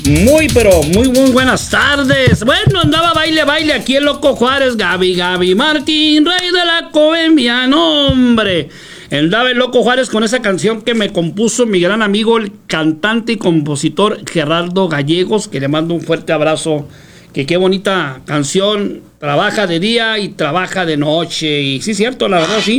Muy buenas tardes. Bueno, andaba baile aquí el Loco Juárez, Gaby Martín, rey de la comedia, no hombre. Andaba el Loco Juárez con esa canción que me compuso mi gran amigo, el cantante y compositor Gerardo Gallegos, que le mando un fuerte abrazo. Que qué bonita canción, trabaja de día y trabaja de noche. Y sí, cierto, la verdad sí.